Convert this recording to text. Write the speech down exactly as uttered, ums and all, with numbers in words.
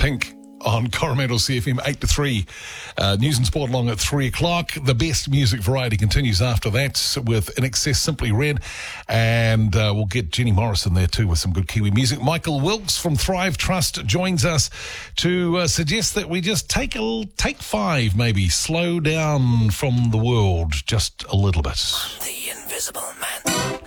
Pink on Coromandel C F M, eight to three. Uh, news and sport along at three o'clock. The best music variety continues after that with In Excess, Simply Red. And uh, we'll get Jenny Morrison there too with some good Kiwi music. Michael Wilkes from Thrive Trust joins us to uh, suggest that we just take a take five, maybe slow down from the world just a little bit. The Invisible Man.